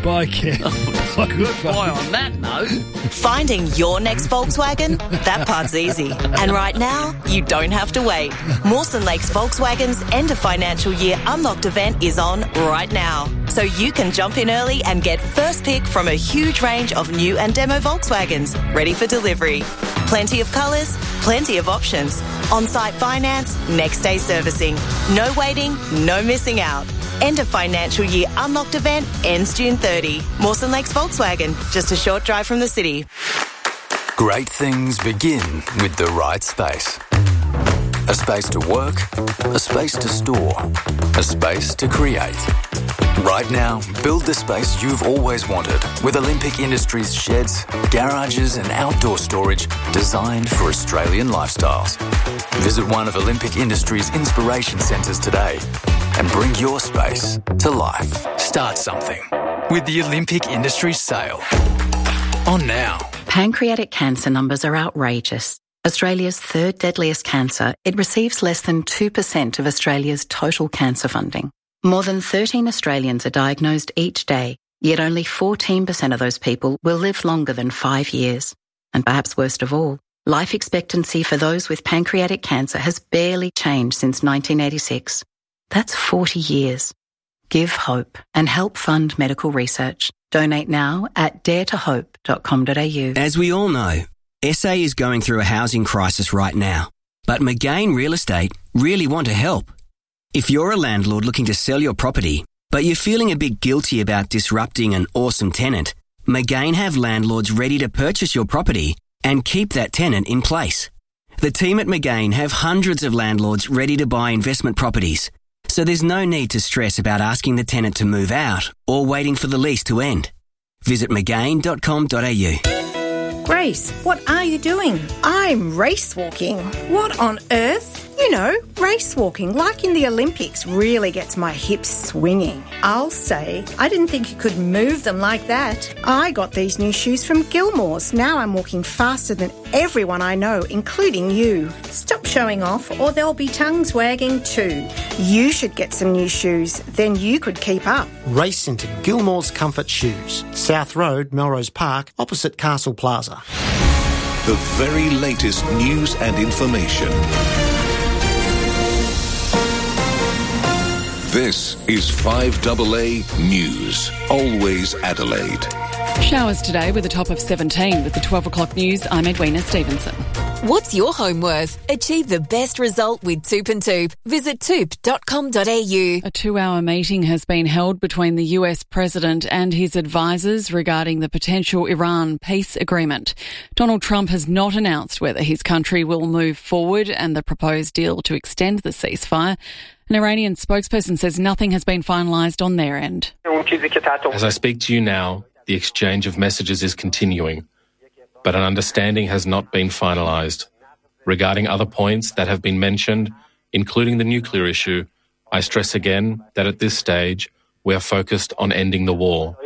Buy care. Good Boy, on that note... Finding your next Volkswagen? That part's easy. And right now, you don't have to wait. Mawson Lakes Volkswagen's end of financial year Unlocked event is on right now. So you can jump in early and get first pick from a huge range of new and demo Volkswagens ready for delivery. Plenty of colours, plenty of options. On-site finance, next day servicing. No waiting, no missing out. End of financial year Unlocked event ends June 30. Mawson Lakes Volkswagen, just a short drive from the city. Great things begin with the right space. A space to work, a space to store, a space to create. Right now, build the space you've always wanted with Olympic Industries sheds, garages and outdoor storage designed for Australian lifestyles. Visit one of Olympic Industries' inspiration centres today and bring your space to life. Start something with the Olympic Industries sale. On now. Pancreatic cancer numbers are outrageous. Australia's third deadliest cancer, it receives less than 2% of Australia's total cancer funding. More than 13 Australians are diagnosed each day, yet only 14% of those people will live longer than 5 years. And perhaps worst of all, life expectancy for those with pancreatic cancer has barely changed since 1986. That's 40 years. Give hope and help fund medical research. Donate now at daretohope.com.au. As we all know, SA is going through a housing crisis right now, but McGain Real Estate really want to help. If you're a landlord looking to sell your property, but you're feeling a bit guilty about disrupting an awesome tenant, McGain have landlords ready to purchase your property and keep that tenant in place. The team at McGain have hundreds of landlords ready to buy investment properties, so there's no need to stress about asking the tenant to move out or waiting for the lease to end. Visit McGain.com.au. Grace, what are you doing? I'm race walking. What on earth? You know, race walking, like in the Olympics, really gets my hips swinging. I'll say, I didn't think you could move them like that. I got these new shoes from Gilmore's. Now I'm walking faster than everyone I know, including you. Stop showing off or there'll be tongues wagging too. You should get some new shoes, then you could keep up. Race into Gilmore's Comfort Shoes, South Road, Melrose Park, opposite Castle Plaza. The very latest news and information. This is 5AA News, always Adelaide. Showers today with a top of 17. With the 12 o'clock news, I'm Edwina Stevenson. What's your home worth? Achieve the best result with Toop and Toop. Visit toop.com.au. A 2-hour meeting has been held between the US President and his advisors regarding the potential Iran peace agreement. Donald Trump has not announced whether his country will move forward and the proposed deal to extend the ceasefire. An Iranian spokesperson says nothing has been finalised on their end. As I speak to you now, the exchange of messages is continuing, but an understanding has not been finalised. Regarding other points that have been mentioned, including the nuclear issue, I stress again that at this stage, we are focused on ending the war.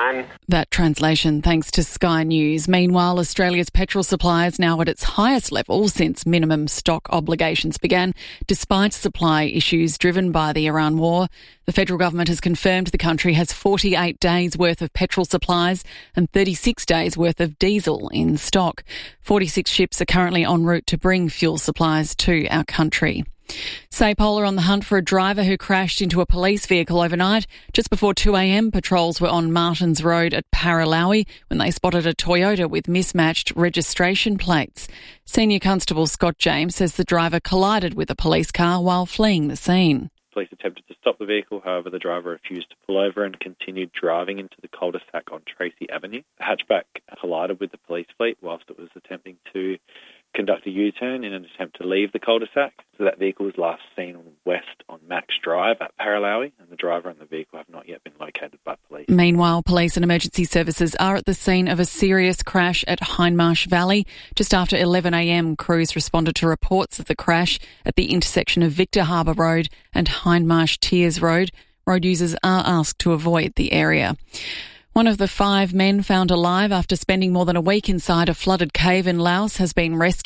That translation thanks to Sky News. Meanwhile, Australia's petrol supply is now at its highest level since minimum stock obligations began, despite supply issues driven by the Iran war. The federal government has confirmed the country has 48 days' worth of petrol supplies and 36 days' worth of diesel in stock. 46 ships are currently en route to bring fuel supplies to our country. SAPOL are on the hunt for a driver who crashed into a police vehicle overnight. Just before 2 a.m, patrols were on Martins Road at Paralowie when they spotted a Toyota with mismatched registration plates. Senior Constable Scott James says the driver collided with a police car while fleeing the scene. Police attempted to stop the vehicle, however the driver refused to pull over and continued driving into the cul-de-sac on Tracy Avenue. The hatchback collided with the police fleet whilst it was attempting to conduct a U-turn in an attempt to leave the cul-de-sac. So that vehicle was last seen west on Max Drive at Paralowie, and the driver and the vehicle have not yet been located by police. Meanwhile, police and emergency services are at the scene of a serious crash at Hindmarsh Valley. Just after 11 a.m, crews responded to reports of the crash at the intersection of Victor Harbour Road and Hindmarsh Tiers Road. Road users are asked to avoid the area. One of the 5 men found alive after spending more than a week inside a flooded cave in Laos has been rescued.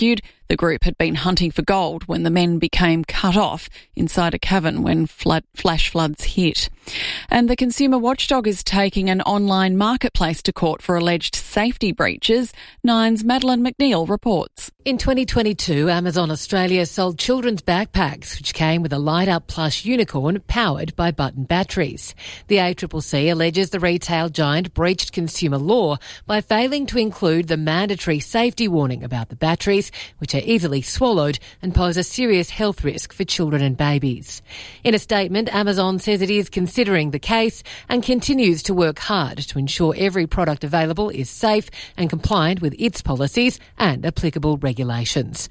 The group had been hunting for gold when the men became cut off inside a cavern when flash floods hit. And the consumer watchdog is taking an online marketplace to court for alleged safety breaches. Nine's Madeline McNeil reports. In 2022, Amazon Australia sold children's backpacks, which came with a light-up plush unicorn powered by Button batteries. The ACCC alleges the retail giant breached consumer law by failing to include the mandatory safety warning about the batteries, which are easily swallowed and pose a serious health risk for children and babies. In a statement, Amazon says it is considering the case and continues to work hard to ensure every product available is safe and compliant with its policies and applicable regulations.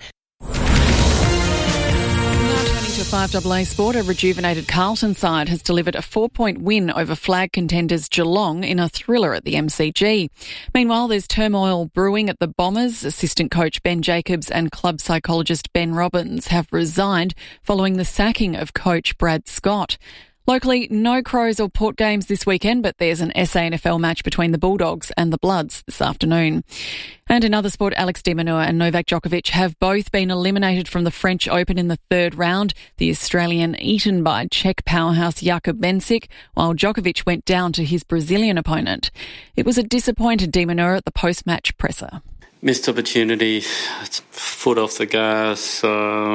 To 5AA Sport, a rejuvenated Carlton side has delivered a 4-point win over flag contenders Geelong in a thriller at the MCG. Meanwhile, there's turmoil brewing at the Bombers. Assistant coach Ben Jacobs and club psychologist Ben Robbins have resigned following the sacking of coach Brad Scott. Locally, no Crows or Port games this weekend, but there's an SANFL match between the Bulldogs and the Bloods this afternoon. And in other sport, Alex de Minaur and Novak Djokovic have both been eliminated from the French Open in the third round. The Australian eaten by Czech powerhouse Jakub Benčić, while Djokovic went down to his Brazilian opponent. It was a disappointed de Minaur at the post-match presser. Missed opportunity, foot off the gas.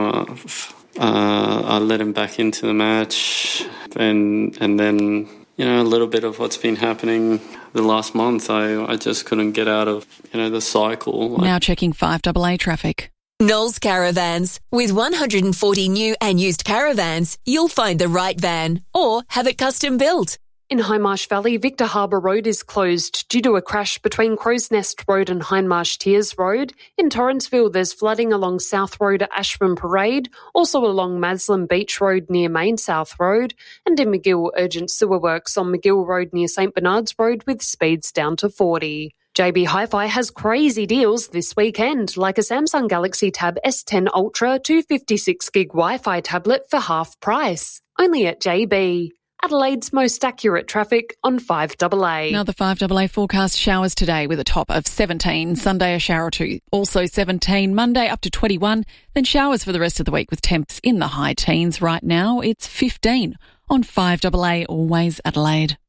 I let him back into the match, and then, you know, a little bit of what's been happening the last month. I just couldn't get out of, the cycle. Now checking 5AA traffic. Knowles Caravans. With 140 new and used caravans, you'll find the right van or have it custom built. In Hindmarsh Valley, Victor Harbour Road is closed due to a crash between Crow's Nest Road and Hindmarsh Tiers Road. In Torrensville, there's flooding along South Road at Ashburn Parade, also along Maslin Beach Road near Main South Road, and in McGill, urgent sewer works on McGill Road near St Bernard's Road with speeds down to 40. JB Hi-Fi has crazy deals this weekend, like a Samsung Galaxy Tab S10 Ultra 256GB Wi-Fi tablet for half price. Only at JB. Adelaide's most accurate traffic on 5AA. Now the 5AA forecast: showers today with a top of 17. Sunday a shower or two, also 17. Monday up to 21. Then showers for the rest of the week with temps in the high teens. Right now it's 15 on 5AA, always Adelaide.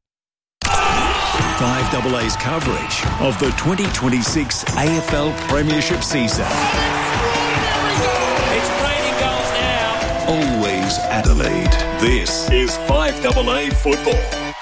5AA's coverage of the 2026 AFL Premiership season. It's raining goals now. Always Adelaide. This is 5AA Football.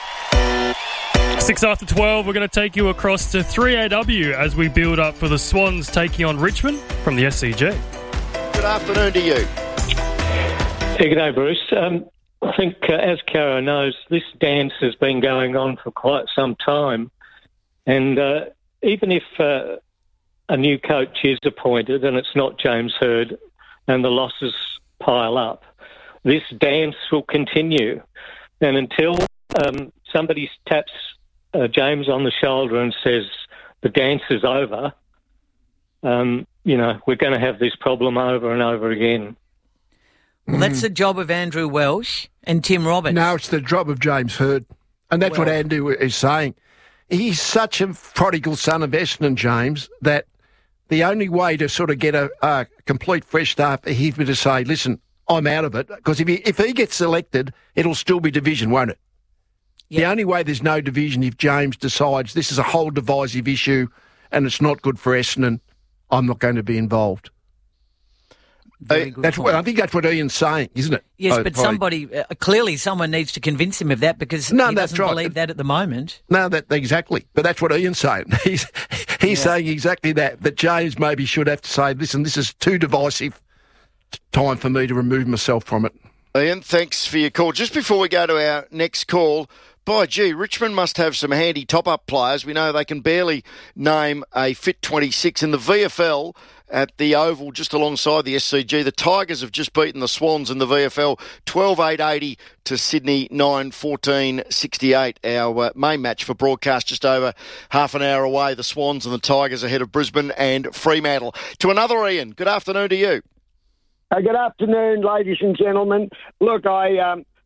6 after 12, we're going to take you across to 3AW as we build up for the Swans taking on Richmond from the SCG. Good afternoon to you. Good day, Bruce. I think, as Caro knows, this dance has been going on for quite some time. And even if a new coach is appointed and it's not James Hird and the losses pile up, this dance will continue. And until somebody taps James on the shoulder and says the dance is over, we're going to have this problem over and over again. Well, that's the job of Andrew Welsh and Tim Roberts. No, it's the job of James Hird. And that's what Andrew is saying. He's such a prodigal son of Essendon, James, that the only way to sort of get a complete fresh start for him to say, listen, I'm out of it. Because if he gets selected, it'll still be division, won't it? Yep. The only way there's no division if James decides this is a whole divisive issue and it's not good for Essendon, I'm not going to be involved. I think that's what Ian's saying, isn't it? Yes, but somebody clearly someone needs to convince him of that because he doesn't believe that at the moment. No, exactly. But that's what Ian's saying. He's saying exactly that James maybe should have to say, listen, this is too divisive. Time for me to remove myself from it. Ian, thanks for your call. Just before we go to our next call, by gee, Richmond must have some handy top-up players. We know they can barely name a fit 26 in the VFL. At the Oval, just alongside the SCG, the Tigers have just beaten the Swans in the VFL 12-8-80 to Sydney 9-14-68. Our main match for broadcast just over half an hour away. The Swans and the Tigers ahead of Brisbane and Fremantle. To another Ian, good afternoon to you. Good afternoon, ladies and gentlemen. Look, I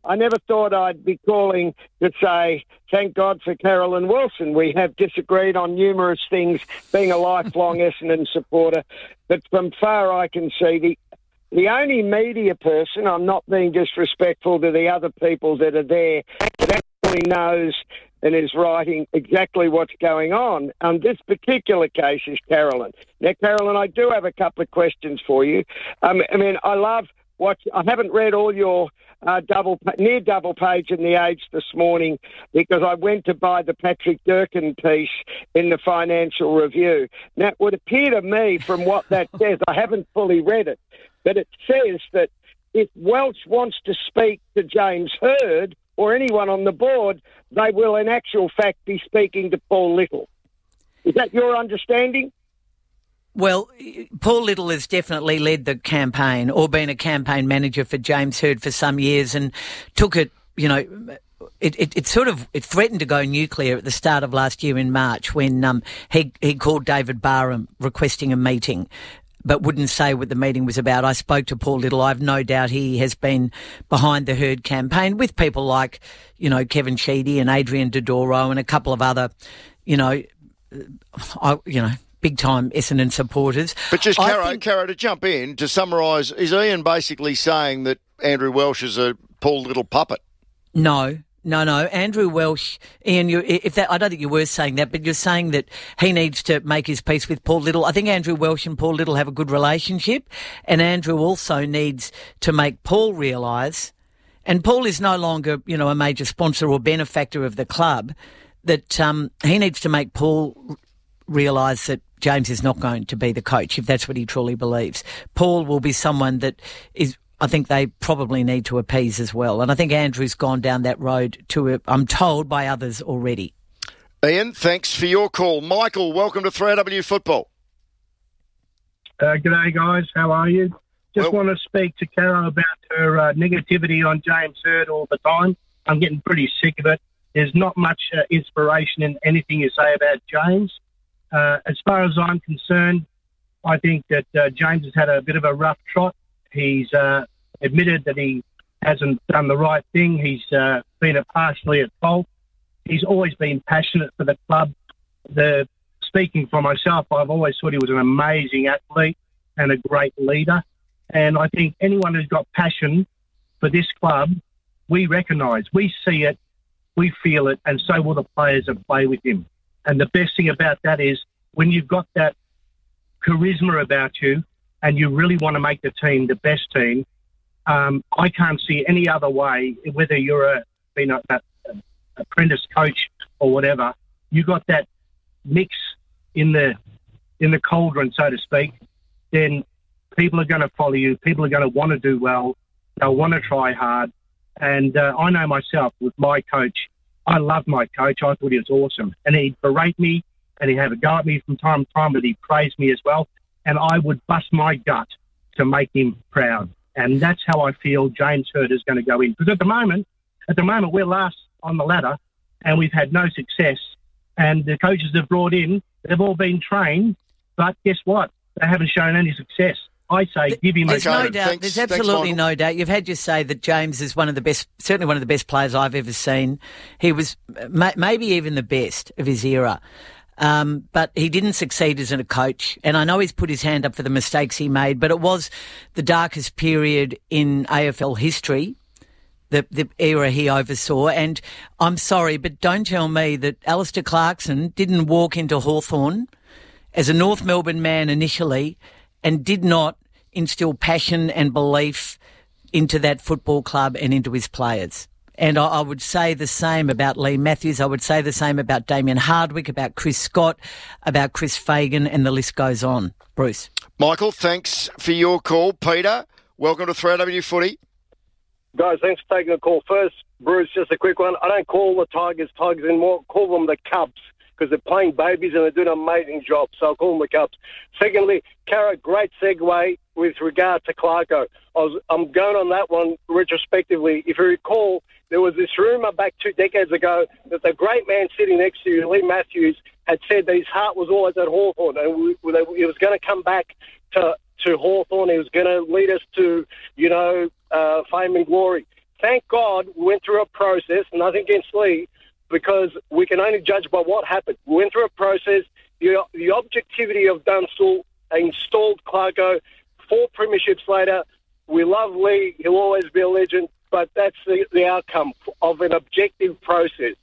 I never thought I'd be calling to say, thank God for Carolyn Wilson. We have disagreed on numerous things, being a lifelong Essendon supporter. But from far I can see, the only media person, I'm not being disrespectful to the other people that are there, that actually knows and is writing exactly what's going on this particular case is Carolyn. Now, Carolyn, I do have a couple of questions for you. I haven't read all your near double page in The Age this morning because I went to buy the Patrick Durkin piece in the Financial Review. Now, it would appear to me from what that says, I haven't fully read it, but it says that if Welsh wants to speak to James Hird or anyone on the board, they will in actual fact be speaking to Paul Little. Is that your understanding? Well, Paul Little has definitely led the campaign or been a campaign manager for James Hird for some years and took it, it threatened to go nuclear at the start of last year in March when he called David Barham requesting a meeting, but wouldn't say what the meeting was about. I spoke to Paul Little. I've no doubt he has been behind the Hird campaign with people like, Kevin Sheedy and Adrian Dodoro and a couple of other, big-time Essendon supporters. But just, Caro, to jump in, to summarise, is Ian basically saying that Andrew Welsh is a Paul Little puppet? No. Andrew Welsh, Ian, I don't think you were saying that, but you're saying that he needs to make his peace with Paul Little. I think Andrew Welsh and Paul Little have a good relationship, and Andrew also needs to make Paul realise, and Paul is no longer, a major sponsor or benefactor of the club, that he needs to make Paul realise that James is not going to be the coach, if that's what he truly believes. Paul will be someone that is, I think they probably need to appease as well. And I think Andrew's gone down that road I'm told, by others already. Ian, thanks for your call. Michael, welcome to 3AW Football. G'day, guys. How are you? Want to speak to Caro about her negativity on James Hird all the time. I'm getting pretty sick of it. There's not much inspiration in anything you say about James. As far as I'm concerned, I think that James has had a bit of a rough trot. He's admitted that he hasn't done the right thing. He's been partially at fault. He's always been passionate for the club. Speaking for myself, I've always thought he was an amazing athlete and a great leader. And I think anyone who's got passion for this club, we recognise, we see it, we feel it, and so will the players that play with him. And the best thing about that is when you've got that charisma about you and you really want to make the team the best team, I can't see any other way, whether you're an apprentice coach or whatever, you got that mix in the cauldron, so to speak, then people are going to follow you. People are going to want to do well. They'll want to try hard. And I know myself with my coach, I love my coach. I thought he was awesome. And he'd berate me and he'd have a go at me from time to time, but he'd praise me as well. And I would bust my gut to make him proud. And that's how I feel James Hird is going to go in. Because at the moment, we're last on the ladder and we've had no success. And the coaches they've brought in, they've all been trained. But guess what? They haven't shown any success. I say give him a go. No doubt. There's absolutely no doubt. You've had to say that James is one of the best, certainly one of the best players I've ever seen. He was maybe even the best of his era. But he didn't succeed as a coach. And I know he's put his hand up for the mistakes he made, but it was the darkest period in AFL history, the era he oversaw. And I'm sorry, but don't tell me that Alistair Clarkson didn't walk into Hawthorn as a North Melbourne man initially and did not instill passion and belief into that football club and into his players. And I would say the same about Lee Matthews. I would say the same about Damien Hardwick, about Chris Scott, about Chris Fagan, and the list goes on. Bruce. Michael, thanks for your call. Peter, welcome to 3AW Footy. Guys, thanks for taking the call. First, Bruce, just a quick one. I don't call the Tigers anymore. Call them the Cubs because they're playing babies and they're doing an amazing job. So I'll call them the Cubs. Secondly, Cara, great segue with regard to Clarko. I'm going on that one retrospectively. If you recall, there was this rumour back 2 decades ago that the great man sitting next to you, Lee Matthews, had said that his heart was always at Hawthorn and he was going to come back to Hawthorn. He was going to lead us to, fame and glory. thank God we went through a process, nothing against Lee, because we can only judge by what happened. We went through a process. The objectivity of Dunstall installed Clarko 4 premierships later. We love Lee. He'll always be a legend, but that's the outcome of an objective process.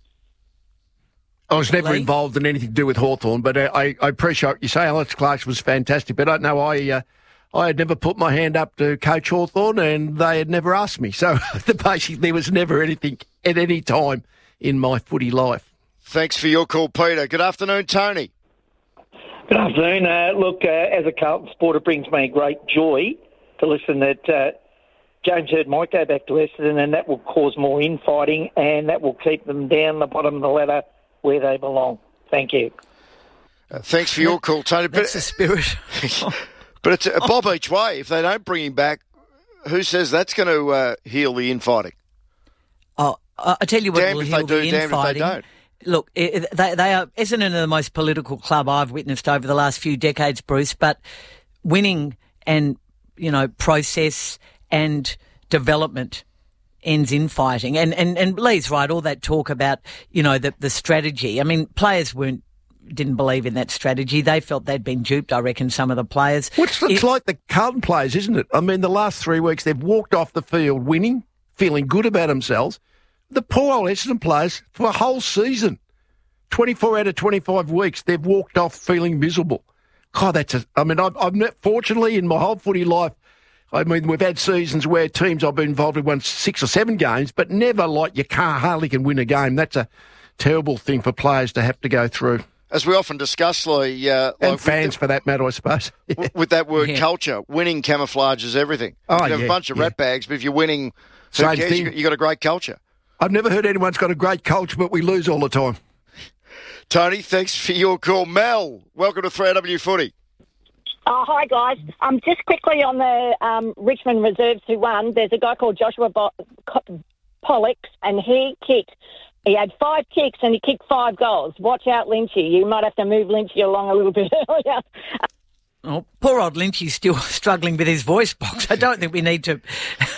I was never involved in anything to do with Hawthorn, but I appreciate what you say. Alex Clarkson was fantastic, but I don't know, I had never put my hand up to coach Hawthorn, and they had never asked me. So basically there was never anything at any time in my footy life. Thanks for your call, Peter. Good afternoon, Tony. Good afternoon. As a Carlton supporter, it brings me great joy to listen that James Hird might go back to Essendon, and that will cause more infighting, and that will keep them down the bottom of the ladder where they belong. Thank you. Thanks for your call, Tony. That's the spirit. But it's a bob each way. If they don't bring him back, who says that's going to heal the infighting? Oh, I tell you what will heal the infighting. Damn if they don't. Look, they are Essendon are the most political club I've witnessed over the last few decades, Bruce. But winning and process and development ends in fighting. And Lee's right, all that talk about, the strategy. I mean, players didn't believe in that strategy. They felt they'd been duped, I reckon, some of the players. It's like the Carlton players, isn't it? I mean, the last 3 weeks they've walked off the field winning, feeling good about themselves. The poor old Essendon players, for a whole season, 24 out of 25 weeks, they've walked off feeling miserable. God, I've met, fortunately, in my whole footy life, we've had seasons where teams I've been involved in won 6 or 7 games, but never like you hardly can win a game. That's a terrible thing for players to have to go through. As we often discuss, Lee... and fans, for that matter, I suppose. With that word culture, winning camouflages everything. You can have a bunch of ratbags, but if you're winning, same thing. You've got a great culture. I've never heard anyone's got a great culture, but we lose all the time. Tony, thanks for your call. Mel, welcome to 3AW Footy. Hi, guys. Just quickly on the Richmond reserves who won, there's a guy called Joshua Pollux, and he had 5 kicks and he kicked 5 goals. Watch out, Lynchy. You might have to move Lynchy along a little bit earlier. Oh, poor old Lynchy's still struggling with his voice box. I don't think we need to...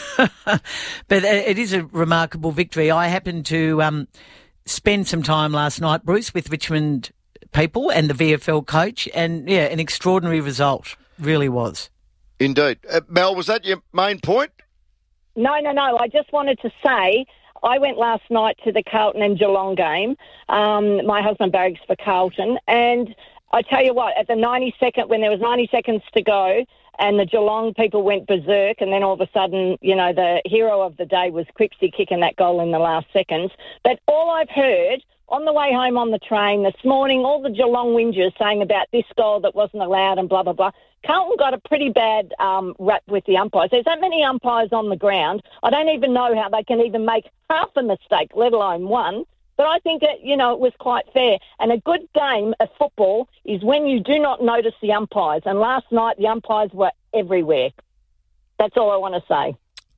But it is a remarkable victory. I happened to spend some time last night, Bruce, with Richmond people and the VFL coach, and, an extraordinary result. Really was. Indeed. Mel, was that your main point? No. I just wanted to say... I went last night to the Carlton and Geelong game. My husband barracks for Carlton. And I tell you what, at the 92nd, when there was 90 seconds to go and the Geelong people went berserk, and then all of a sudden, the hero of the day was Quipsy kicking that goal in the last seconds. But all I've heard on the way home on the train this morning, all the Geelong whingers saying about this goal that wasn't allowed and blah, blah, blah. Carlton got a pretty bad rap with the umpires. There's that many umpires on the ground. I don't even know how they can even make half a mistake, let alone one. But I think it was quite fair. And a good game of football is when you do not notice the umpires. And last night, the umpires were everywhere. That's all I want to say.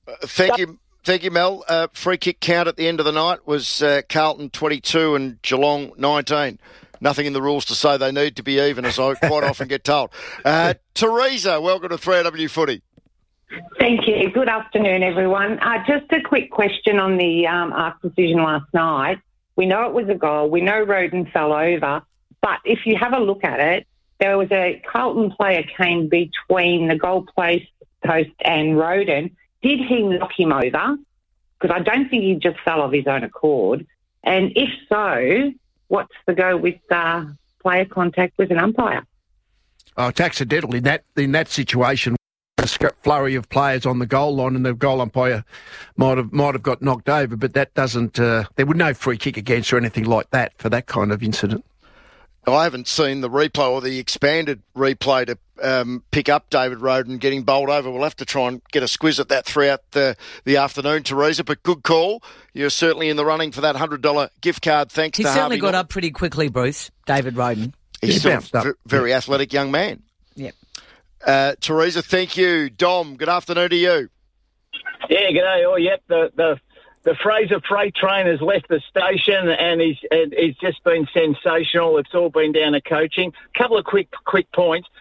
Thank you, Mel. Free kick count at the end of the night was Carlton 22 and Geelong 19. Nothing in the rules to say they need to be even, as I quite often get told. Teresa, welcome to 3AW Footy. Thank you. Good afternoon, everyone. Just a quick question on the ARC decision last night. We know it was a goal. We know Roden fell over. But if you have a look at it, there was a Carlton player came between the goal post and Roden. Did he knock him over? Because I don't think he just fell of his own accord. And if so, what's the go with player contact with an umpire? Oh, it's accidental in that situation. A flurry of players on the goal line, and the goal umpire might have got knocked over, but that doesn't. There was no free kick against or anything like that for that kind of incident. I haven't seen the replay or the expanded replay to pick up David Roden getting bowled over. We'll have to try and get a squiz at that throughout the afternoon, Teresa. But good call. You're certainly in the running for that $100 gift card. Thanks to Harvey. He certainly got up pretty quickly, Bruce, David Roden. He's still a very athletic young man. Yep. Teresa, thank you. Dom, good afternoon to you. Yeah, g'day. Oh, yep. The Fraser freight train has left the station, and he's just been sensational. It's all been down to coaching. Couple of quick points.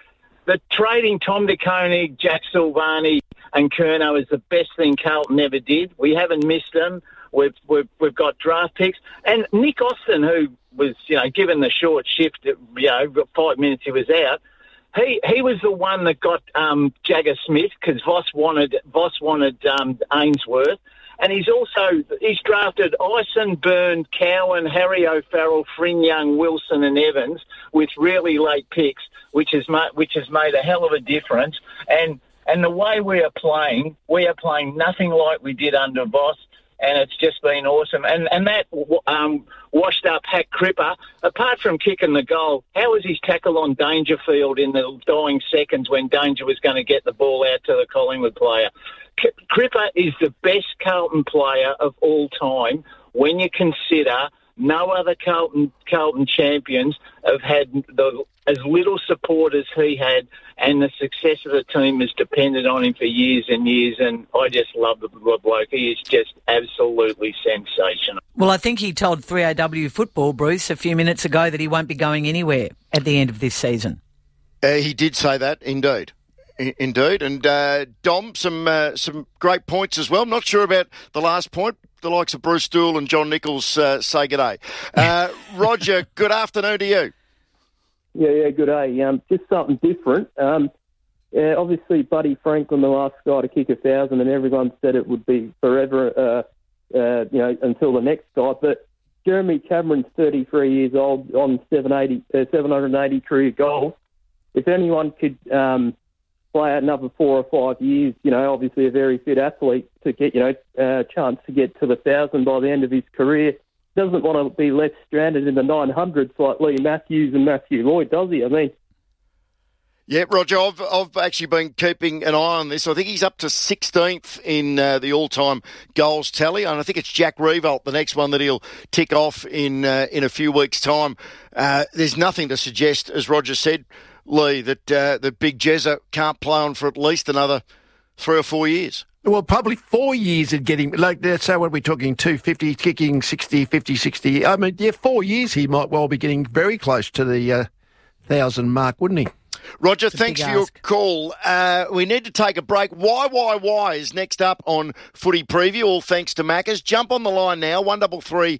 the trading Tom De Koning, Jack Silvani and Curnow is the best thing Carlton ever did. We haven't missed them. We've got draft picks. And Nick Austin, who was, given the short shift, 5 minutes he was out, he was the one that got Jagger Smith because Voss wanted Ainsworth. And he's drafted Ison, Byrne, Cowan, Harry O'Farrell, Young, Wilson and Evans with really late picks, which has made a hell of a difference. And the way we are playing nothing like we did under Voss, and it's just been awesome. And that washed up Hack Cripper, apart from kicking the goal, how was his tackle on Dangerfield in the dying seconds when Danger was going to get the ball out to the Collingwood player? Cripper is the best Carlton player of all time when you consider no other Carlton champions have had as little support as he had, and the success of the team has depended on him for years and years, and I just love the bloke. He is just absolutely sensational. Well, I think he told 3AW Football, Bruce, a few minutes ago that he won't be going anywhere at the end of this season. He did say that, indeed. Indeed. And Dom, some great points as well. I'm not sure about the last point. The likes of Bruce Dool and John Nichols say good day. Roger, good afternoon to you. Yeah, good day. Just something different. Obviously, Buddy Franklin, the last guy to kick 1,000, and everyone said it would be forever, until the next guy. But Jeremy Cameron's 33 years old on 780 career goals. If anyone could play out another 4 or 5 years, obviously a very fit athlete to get, a chance to get to the 1,000 by the end of his career. Doesn't want to be left stranded in the 900s like Lee Matthews and Matthew Lloyd, does he? Yeah, Roger, I've actually been keeping an eye on this. I think he's up to 16th in the all-time goals tally, and I think it's Jack Revolt, the next one that he'll tick off in a few weeks' time. There's nothing to suggest, as Roger said, Lee, that Big Jezza can't play on for at least another 3 or 4 years. Well, probably 4 years of getting, so what are we talking, 250, kicking 60, 50, 60. 4 years he might well be getting very close to the 1,000 mark, wouldn't he? Roger, thanks for your call. We need to take a break. Why is next up on Footy Preview, all thanks to Macca's. Jump on the line now, 133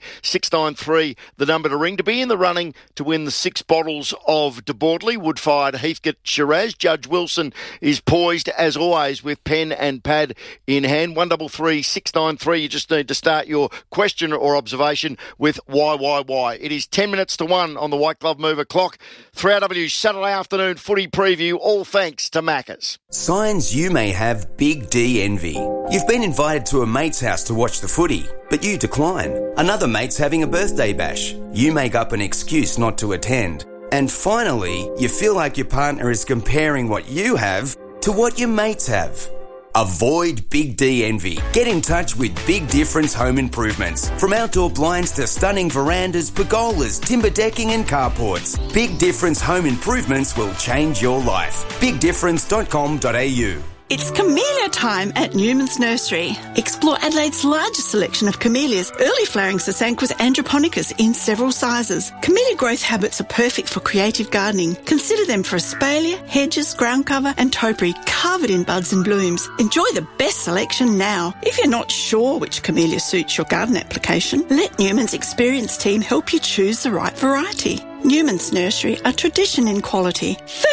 693, the number to ring, to be in the running to win the 6 bottles of De Bortley wood-fired Heathcote Shiraz. Judge Wilson is poised, as always, with pen and pad in hand. 133 693. You just need to start your question or observation with why. It is 10 minutes to 1 on the White Glove Mover clock. 3RW Saturday afternoon Footy Preview, all thanks to Macca's. Signs you may have Big D envy. You've been invited to a mate's house to watch the footy, but you decline. Another mate's having a birthday bash. You make up an excuse not to attend. And finally, you feel like your partner is comparing what you have to what your mates have. Avoid Big D envy. Get in touch with Big Difference Home Improvements. From outdoor blinds to stunning verandas, pergolas, timber decking and carports, Big Difference Home Improvements will change your life. BigDifference.com.au. It's camellia time at Newman's Nursery. Explore Adelaide's largest selection of camellias, early flowering Sasanquas androponicus in several sizes. Camellia growth habits are perfect for creative gardening. Consider them for espalier, hedges, ground cover and topiary covered in buds and blooms. Enjoy the best selection now. If you're not sure which camellia suits your garden application, let Newman's experienced team help you choose the right variety. Newman's Nursery, a tradition in quality.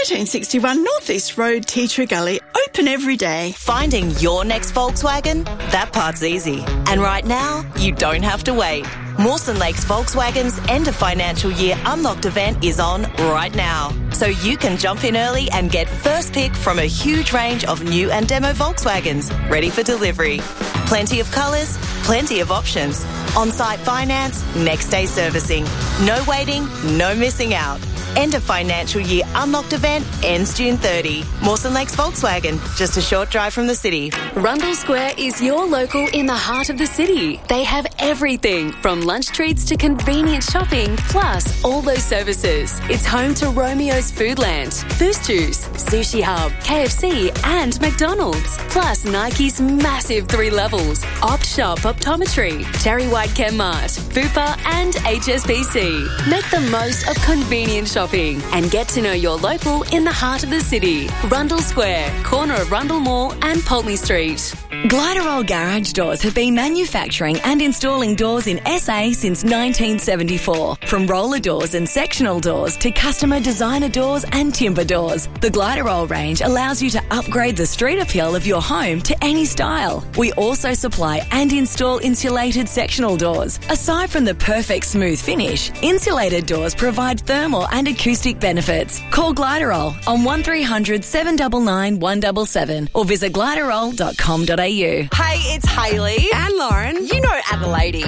1361 North East Road, Tea Tree Gully, open every day. Finding your next Volkswagen? That part's easy. And right now, you don't have to wait. Mawson Lakes Volkswagen's end of financial year unlocked event is on right now. So you can jump in early and get first pick from a huge range of new and demo Volkswagens ready for delivery. Plenty of colours, plenty of options. On-site finance, next day servicing. No waiting, no missing out. End of financial year unlocked event ends June 30. Mawson Lakes Volkswagen, just a short drive from the city. Rundle Square is your local in the heart of the city. They have everything from lunch treats to convenient shopping, plus all those services. It's home to Romeo's Foodland, Boost Juice, Sushi Hub, KFC and McDonald's. Plus Nike's massive 3 levels. Opt Shop Optometry, Cherry White Chemmart, Bupa and HSBC. Make the most of convenient shopping and get to know your local in the heart of the city. Rundle Square, corner of Rundle Mall and Pulteney Street. Gliderol Garage Doors have been manufacturing and installing doors in SA since 1974. From roller doors and sectional doors to customer designer doors and timber doors, the Gliderol range allows you to upgrade the street appeal of your home to any style. We also supply and install insulated sectional doors. Aside from the perfect smooth finish, insulated doors provide thermal and acoustic benefits. Call Gliderol on 1300 799 177 or visit gliderol.com.au. Hey, it's Hayley and Lauren. You know Adelaide.